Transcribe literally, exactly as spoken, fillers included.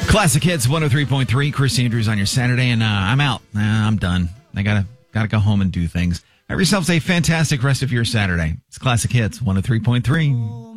Classic Hits one oh three point three. Chris Andrews on your Saturday, and uh, I'm out. Uh, I'm done. I gotta gotta go home and do things. Have yourselves a fantastic rest of your Saturday. It's Classic Hits one oh three point three.